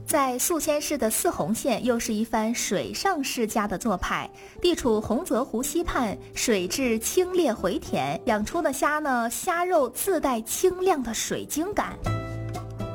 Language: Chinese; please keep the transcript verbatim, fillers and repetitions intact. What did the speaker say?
在宿迁市的泗洪县，又是一番水上世家的做派。地处洪泽湖西畔，水质清冽回甜，养出的虾呢，虾肉自带清亮的水晶感。